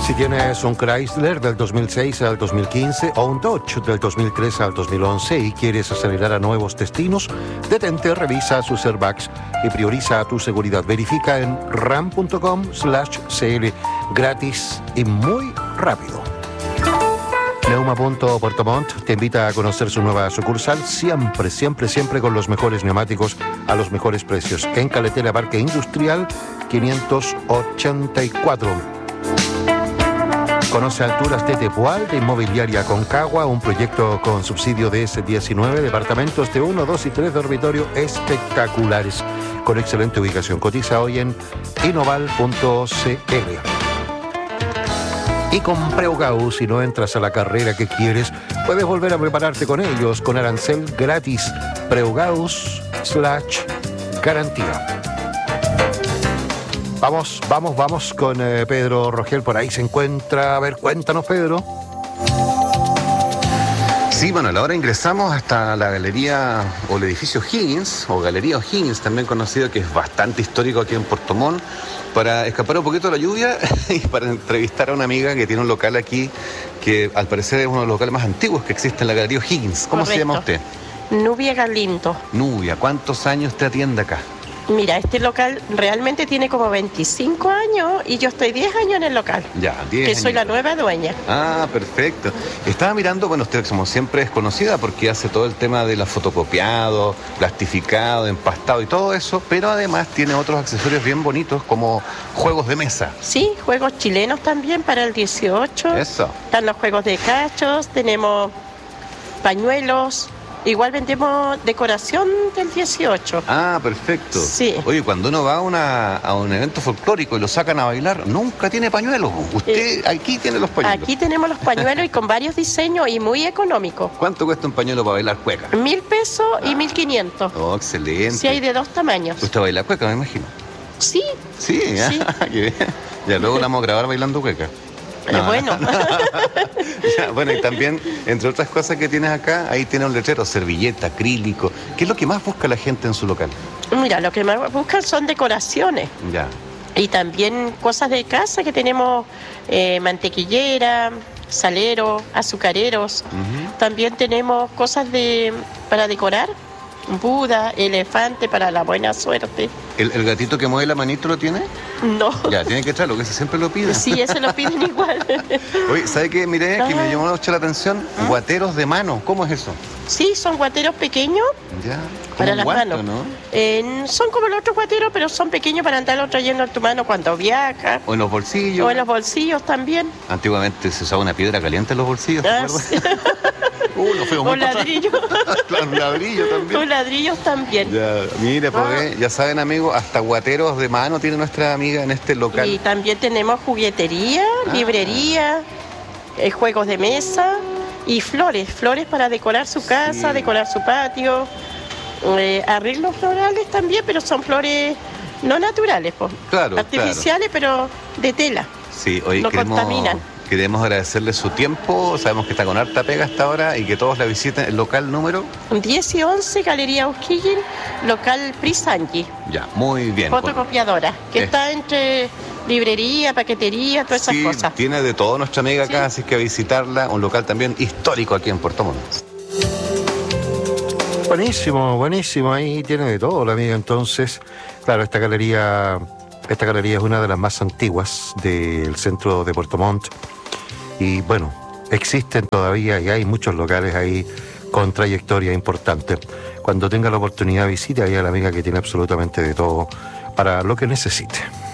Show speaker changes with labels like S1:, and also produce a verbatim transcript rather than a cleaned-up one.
S1: Si tienes un Chrysler del dos mil seis al dos mil quince o un Dodge del dos mil tres al dos mil once y quieres acelerar a nuevos destinos, detente, revisa sus airbags y prioriza tu seguridad. Verifica en ram punto com slash cl, gratis y muy rápido. Neuma punto Puerto Montt te invita a conocer su nueva sucursal, siempre, siempre, siempre con los mejores neumáticos a los mejores precios. En Carretera Parque Industrial quinientos ochenta y cuatro. Conoce Alturas de Tepual, de Inmobiliaria Concagua, un proyecto con subsidio de ese diecinueve, departamentos de uno, dos y tres dormitorio espectaculares, con excelente ubicación. Cotiza hoy en inoval punto cl. Y con Preugau, si no entras a la carrera que quieres, puedes volver a prepararte con ellos, con arancel gratis. Preugaus slash garantía. Vamos, vamos, vamos con eh, Pedro Rogel, por ahí se encuentra. A ver, cuéntanos, Pedro.
S2: Sí, bueno, ahora ingresamos hasta la galería o el edificio Higgins, o Galería O'Higgins, también conocido, que es bastante histórico aquí en Puerto Montt, para escapar un poquito de la lluvia y para entrevistar a una amiga que tiene un local aquí, que al parecer es uno de los locales más antiguos que existe en la Galería O'Higgins. ¿Cómo Correcto. Se llama usted?
S3: Nubia Galindo.
S2: Nubia, ¿cuántos años te atiende acá?
S3: Mira, este local realmente tiene como veinticinco años y yo estoy diez años en el local.
S2: Ya, diez
S3: Que soy
S2: añitos.
S3: la nueva dueña.
S2: Ah, perfecto. Estaba mirando, bueno, usted como siempre es conocida porque hace todo el tema de la fotocopiado, plastificado, empastado y todo eso, pero además tiene otros accesorios bien bonitos como juegos de mesa.
S3: Sí, juegos chilenos también para el dieciocho.
S2: Eso.
S3: Están los juegos de cachos, tenemos pañuelos. Igual vendemos decoración del dieciocho.
S2: Ah, perfecto.
S3: Sí.
S2: Oye, cuando uno va a, una, a un evento folclórico y lo sacan a bailar, nunca tiene pañuelos. Usted eh, aquí tiene los pañuelos.
S3: Aquí tenemos los pañuelos y con varios diseños y muy económicos.
S2: ¿Cuánto cuesta un pañuelo para bailar cueca?
S3: Mil pesos y mil quinientos.
S2: Oh, excelente.
S3: Sí, hay de dos tamaños.
S2: ¿Usted baila cueca, me imagino?
S3: Sí.
S2: Sí,
S3: sí.
S2: Ah, qué bien. Ya luego la vamos a grabar bailando cueca.
S3: No, bueno.
S2: Ya, bueno, y también, entre otras cosas que tienes acá, ahí tiene un letrero, servilleta, acrílico. ¿Qué es lo que más busca la gente en su local?
S3: Mira, lo que más buscan son decoraciones.
S2: Ya.
S3: Y también cosas de casa que tenemos, eh, mantequillera, salero, azucareros. Uh-huh. También tenemos cosas de para decorar. Buda, elefante para la buena suerte.
S2: ¿El, el gatito que mueve la manito lo tiene?
S3: No.
S2: Ya, tiene que traerlo, que ese siempre lo pide.
S3: Sí, ese lo piden igual.
S2: Oye, ¿sabe qué? Miré, que me llamó mucho la atención, ¿Ah? Guateros de mano, ¿cómo es eso?
S3: Sí, son guateros pequeños.
S2: Ya.
S3: Para las
S2: guato,
S3: manos.
S2: ¿no?
S3: Eh, son como los otros guateros, pero son pequeños para andarlos trayendo en tu mano cuando viajas.
S2: O en los bolsillos.
S3: O en los bolsillos también.
S2: Antiguamente se usaba una piedra caliente en los bolsillos, ¿te
S3: ah,
S2: acuerdas?
S3: Sí.
S2: Uh, no fue
S3: un ladrillo.
S2: Claro, un ladrillo también.
S3: Un ladrillo también.
S2: Ya, mire, pues,
S3: Ah.
S2: ya saben, amigos, hasta guateros de mano tiene nuestra amiga en este local.
S3: Y también tenemos juguetería,
S2: Ah.
S3: librería, eh, juegos de mesa y flores. Flores para decorar su casa,
S2: Sí.
S3: decorar su patio. Eh, arreglos florales también, pero son flores no naturales, pues.
S2: Claro,
S3: artificiales,
S2: claro.
S3: pero de tela.
S2: Sí, hoy
S3: no
S2: queremos,
S3: contaminan.
S2: queremos agradecerle su tiempo. Sabemos que está con harta pega hasta ahora y que todos la visiten. El local número
S3: diez y once, Galería O'Higgins, local Prisangi.
S2: Ya, muy bien.
S3: Fotocopiadora, que
S2: Eh.
S3: está entre librería, paquetería, todas
S2: Sí,
S3: esas cosas.
S2: tiene de todo nuestra amiga acá,
S3: Sí.
S2: así que a visitarla. Un local también histórico aquí en Puerto Montt.
S1: Buenísimo, buenísimo. Ahí tiene de todo la amiga. Entonces, claro, esta galería, esta galería es una de las más antiguas del centro de Puerto Montt. Y bueno, existen todavía y hay muchos locales ahí con trayectoria importante. Cuando tenga la oportunidad, visite ahí a la amiga que tiene absolutamente de todo para lo que necesite.